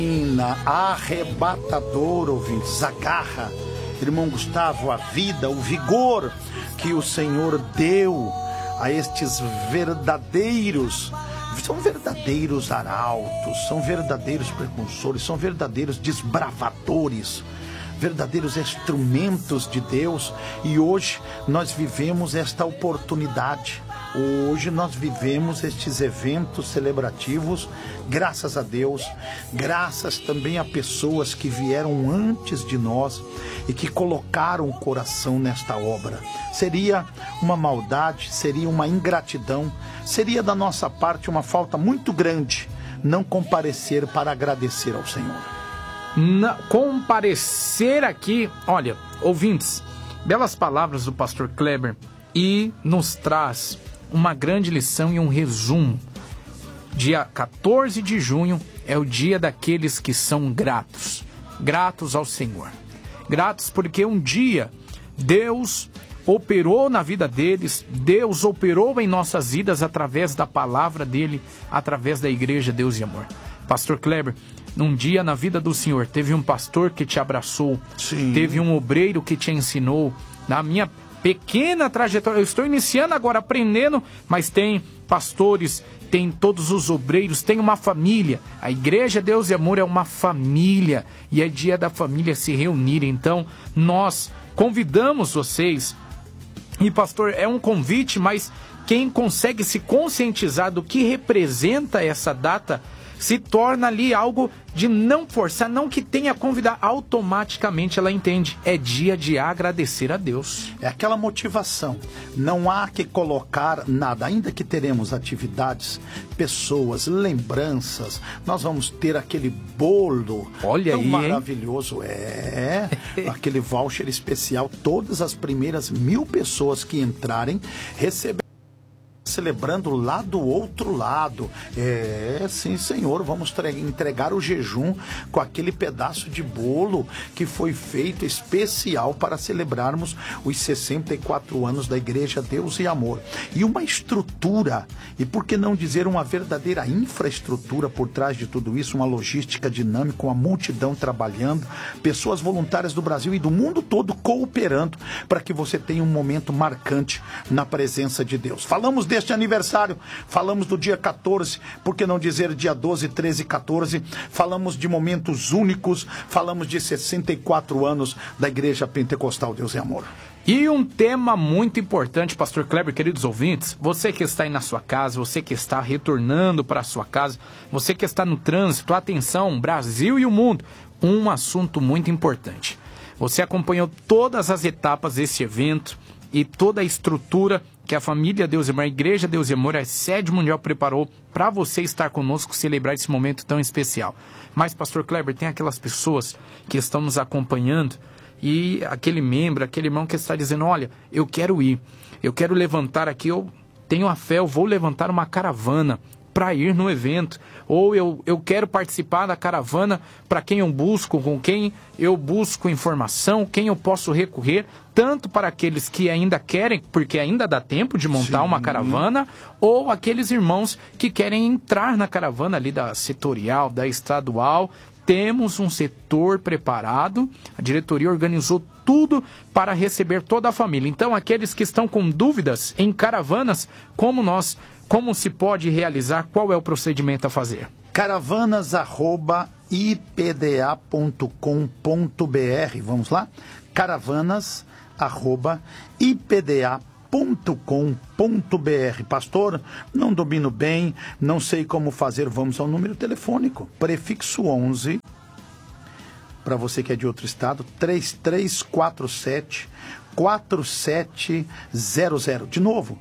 Arrebatador, ouvintes, agarra, irmão Gustavo, a vida, o vigor que o Senhor deu a estes verdadeiros, são verdadeiros arautos, são verdadeiros precursores, são verdadeiros desbravadores, verdadeiros instrumentos de Deus. E hoje nós vivemos esta oportunidade. Hoje nós vivemos estes eventos celebrativos, graças a Deus, graças também a pessoas que vieram antes de nós e que colocaram o coração nesta obra. Seria uma maldade, seria uma ingratidão, seria da nossa parte uma falta muito grande não comparecer para agradecer ao Senhor. Comparecer aqui, olha, ouvintes, belas palavras do pastor Kleber, e nos traz uma grande lição e um resumo. Dia 14 de junho é o dia daqueles que são gratos. Gratos ao Senhor. Gratos porque um dia Deus operou na vida deles, Deus operou em nossas vidas através da palavra dele, através da igreja Deus e Amor. Pastor Kleber, num dia na vida do Senhor, teve um pastor que te abraçou, sim, teve um obreiro que te ensinou. Na minha pequena trajetória, eu estou iniciando agora, aprendendo, mas tem pastores, tem todos os obreiros, tem uma família. A igreja Deus e Amor é uma família, e é dia da família se reunir. Então nós convidamos vocês, e pastor, é um convite, mas quem consegue se conscientizar do que representa essa data, se torna ali algo de não forçar, não que tenha convidar, automaticamente ela entende. É dia de agradecer a Deus. É aquela motivação. Não há que colocar nada, ainda que teremos atividades, pessoas, lembranças. Nós vamos ter aquele bolo, olha tão aí, maravilhoso. Aquele voucher especial. Todas as primeiras 1.000 pessoas que entrarem receberão, celebrando lá do outro lado. Sim, Senhor, vamos entregar o jejum com aquele pedaço de bolo que foi feito especial para celebrarmos os 64 anos da Igreja Deus e Amor. E uma estrutura, e por que não dizer uma verdadeira infraestrutura por trás de tudo isso, uma logística dinâmica, uma multidão trabalhando, pessoas voluntárias do Brasil e do mundo todo cooperando para que você tenha um momento marcante na presença de Deus. Falamos deste aniversário, falamos do dia 14, por que não dizer dia 12, 13 e 14, falamos de momentos únicos, falamos de 64 anos da Igreja Pentecostal Deus e Amor. E um tema muito importante, pastor Kleber, queridos ouvintes, você que está aí na sua casa, você que está retornando para a sua casa, você que está no trânsito, atenção, Brasil e o mundo, um assunto muito importante. Você acompanhou todas as etapas desse evento e toda a estrutura que a família Deus e Amor, a Igreja Deus e Amor, a Sede Mundial preparou para você estar conosco, celebrar esse momento tão especial. Mas, pastor Kleber, tem aquelas pessoas que estão nos acompanhando e aquele membro, aquele irmão que está dizendo, olha, eu quero ir, eu quero levantar aqui, eu tenho a fé, eu vou levantar uma caravana para ir no evento, ou eu quero participar da caravana, para quem eu busco, com quem eu busco informação, quem eu posso recorrer, tanto para aqueles que ainda querem, porque ainda dá tempo de montar uma caravana, ou aqueles irmãos que querem entrar na caravana ali da setorial, da estadual. Temos um setor preparado, a diretoria organizou tudo para receber toda a família. Então, aqueles que estão com dúvidas em caravanas, como se pode realizar, qual é o procedimento a fazer? caravanas@ipda.com.br, vamos lá? caravanas@ipda.com.br. Pastor, não domino bem, não sei como fazer, vamos ao número telefônico, prefixo 11, para você que é de outro estado, 3347-4700. De novo,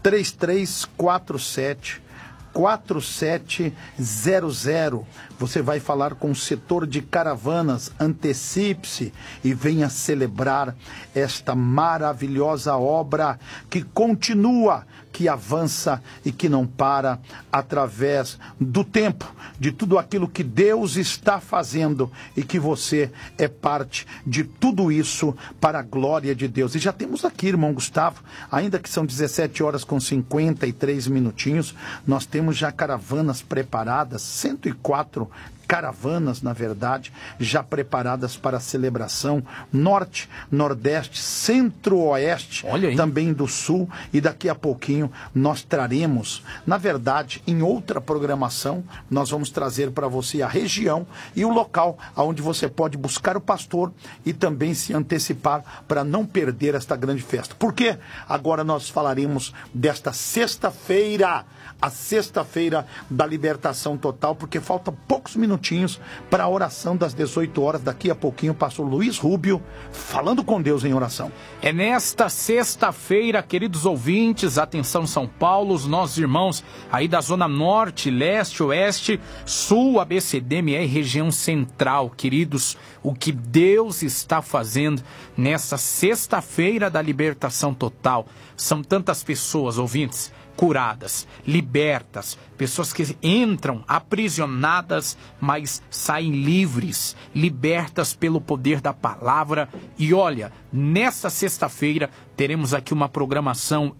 3347-4700. Você vai falar com o setor de caravanas, antecipe-se e venha celebrar esta maravilhosa obra que continua, que avança e que não para através do tempo, de tudo aquilo que Deus está fazendo e que você é parte de tudo isso para a glória de Deus. E já temos aqui, irmão Gustavo, ainda que são 17 horas com 53 minutinhos, nós temos já caravanas preparadas, 104 caravanas, na verdade, já preparadas para a celebração, norte, nordeste, centro-oeste, também do sul, e daqui a pouquinho nós traremos, na verdade, em outra programação, nós vamos trazer para você a região e o local onde você pode buscar o pastor e também se antecipar para não perder esta grande festa. Por quê? Agora nós falaremos desta sexta-feira, a sexta-feira da libertação total, porque faltam poucos minutinhos para a oração das 18 horas. Daqui a pouquinho o pastor Luiz Rubio falando com Deus em oração. É nesta sexta-feira, queridos ouvintes, atenção São Paulo, os nossos irmãos aí da zona norte, leste, oeste, sul, ABCDMR, região central, queridos, o que Deus está fazendo nessa sexta-feira da libertação total. São tantas pessoas, ouvintes, curadas, libertas, pessoas que entram aprisionadas, mas saem livres, libertas pelo poder da palavra. E olha, nesta sexta-feira teremos aqui uma programação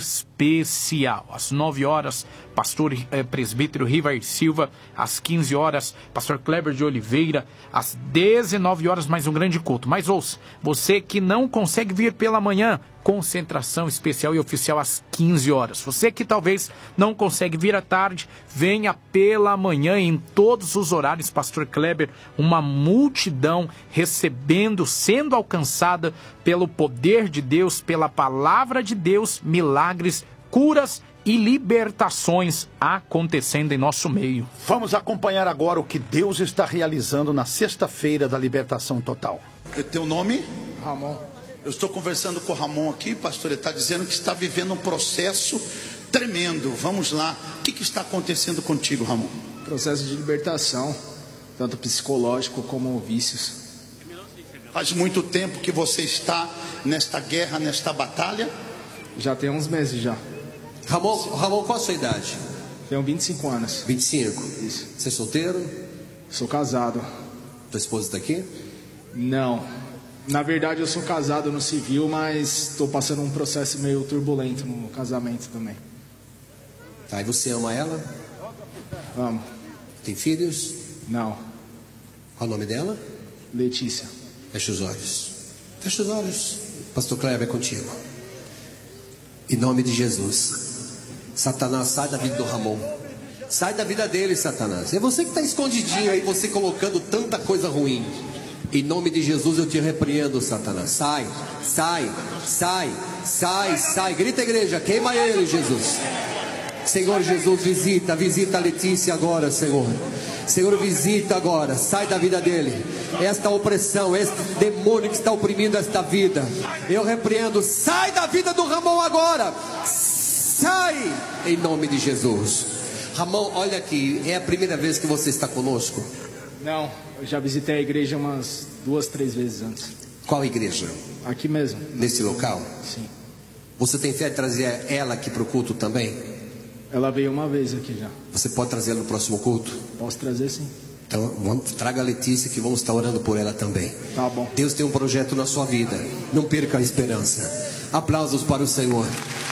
especial. Às 9 horas, pastor presbítero Rivair Silva. Às 15 horas, pastor Kleber de Oliveira. Às 19 horas, mais um grande culto. Mas ouça, você que não consegue vir pela manhã, concentração especial e oficial às 15 horas. Você que talvez não consegue vir à tarde, venha pela manhã em todos os horários, pastor Kleber, uma multidão recebendo, sendo alcançada pelo poder de Deus, pela palavra de Deus, milagres, curas e libertações acontecendo em nosso meio. Vamos acompanhar agora o que Deus está realizando na sexta-feira da libertação total. Teu nome? Ramon. Eu estou conversando com o Ramon aqui, pastor, ele está dizendo que está vivendo um processo tremendo. Vamos lá, o que está acontecendo contigo, Ramon? Processo de libertação, tanto psicológico como vícios. Faz muito tempo que você está nesta guerra, nesta batalha? Já tem uns meses já. Ramon, qual a sua idade? Tenho 25 anos. 25? Isso. Você é solteiro? Sou casado. Tua esposa está aqui? Não. Na verdade eu sou casado no civil, mas estou passando um processo meio turbulento no casamento também. Tá, e você ama ela? Amo. Tem filhos? Não. Qual o nome dela? Letícia. Fecha os olhos. Fecha os olhos. Pastor Kleber, é contigo. Em nome de Jesus. Satanás, sai da vida do Ramon. Sai da vida dele, Satanás. É você que está escondidinho aí, você colocando tanta coisa ruim. Em nome de Jesus eu te repreendo, Satanás. Sai, sai, sai, sai, sai. Grita, igreja, queima ele, Jesus. Senhor Jesus, visita a Letícia agora, Senhor. Senhor, visita agora, sai da vida dele. Esta opressão, este demônio que está oprimindo esta vida, eu repreendo. Sai da vida do Ramon agora. Sai, em nome de Jesus. Ramon, olha aqui, é a primeira vez que você está conosco? Não, eu já visitei a igreja umas 2, 3 vezes antes. Qual igreja? Aqui mesmo. Nesse local? Sim. Você tem fé de trazer ela aqui para o culto também? Ela veio uma vez aqui já. Você pode trazê-la no próximo culto? Posso trazer, sim. Então traga a Letícia, que vamos estar orando por ela também. Tá bom. Deus tem um projeto na sua vida. Não perca a esperança. Aplausos para o Senhor.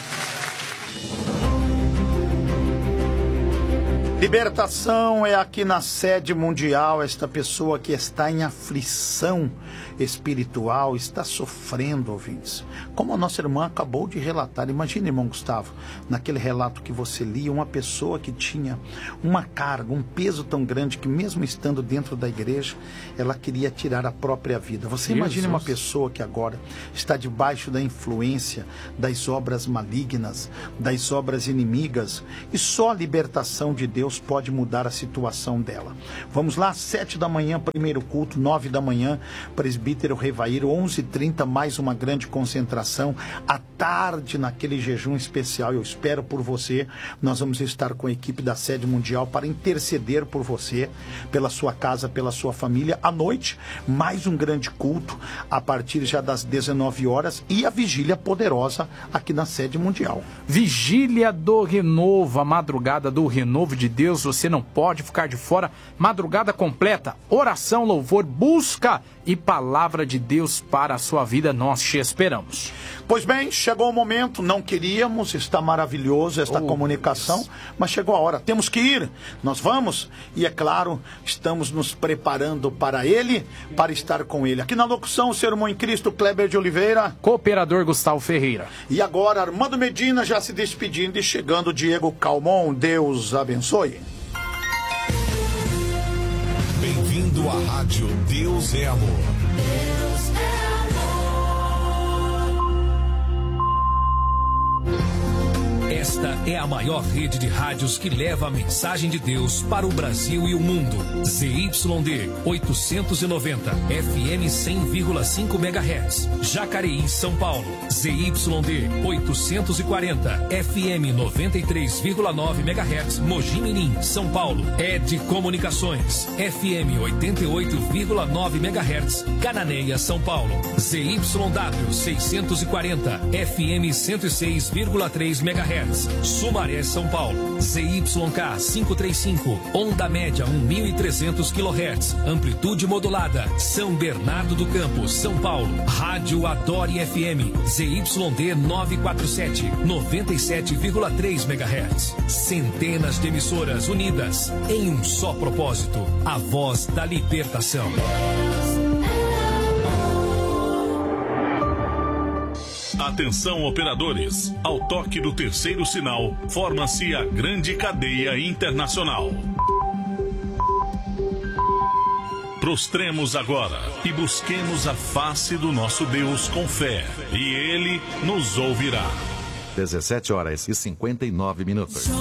Libertação é aqui na sede mundial. Esta pessoa que está em aflição espiritual, está sofrendo, ouvintes. Como a nossa irmã acabou de relatar. Imagine, irmão Gustavo, naquele relato que você lia, uma pessoa que tinha uma carga, um peso tão grande que mesmo estando dentro da igreja, ela queria tirar a própria vida. Você imagine uma pessoa que agora está debaixo da influência das obras malignas, das obras inimigas, e só a libertação de Deus pode mudar a situação dela. Vamos lá, 7 da manhã, primeiro culto, 9 da manhã, presbítero Rivair, 11h30, mais uma grande concentração, à tarde naquele jejum especial. Eu espero por você. Nós vamos estar com a equipe da sede mundial para interceder por você, pela sua casa, pela sua família. À noite, mais um grande culto, a partir já das 19 horas, e a vigília poderosa aqui na sede mundial. Vigília do Renovo, a madrugada do renovo de Deus, você não pode ficar de fora. Madrugada completa, oração, louvor, busca e palavra de Deus para a sua vida. Nós te esperamos. Pois bem, chegou o momento, não queríamos, está maravilhoso esta comunicação, mas chegou a hora, temos que ir, nós vamos, e é claro, estamos nos preparando para ele, para estar com ele. Aqui na locução, o seu irmão em Cristo, Kleber de Oliveira. Cooperador Gustavo Ferreira. E agora, Armando Medina já se despedindo e chegando Diego Calmon. Deus abençoe. Bem-vindo à Rádio Deus é Amor. Esta é a maior rede de rádios que leva a mensagem de Deus para o Brasil e o mundo. ZYD 890, FM 100,5 MHz. Jacareí, São Paulo. ZYD 840, FM 93,9 MHz. Mogi Mirim, São Paulo. ED Comunicações, FM 88,9 MHz. Cananéia, São Paulo. ZYW 640, FM 106,3 MHz. Sumaré, São Paulo. ZYK 535, onda média 1.300 kHz, amplitude modulada. São Bernardo do Campo, São Paulo. Rádio Adore FM, ZYD 947, 97,3 MHz. Centenas de emissoras unidas em um só propósito: a voz da libertação. Atenção, operadores. Ao toque do terceiro sinal, forma-se a grande cadeia internacional. Prostremos agora e busquemos a face do nosso Deus com fé, e Ele nos ouvirá. 17h59.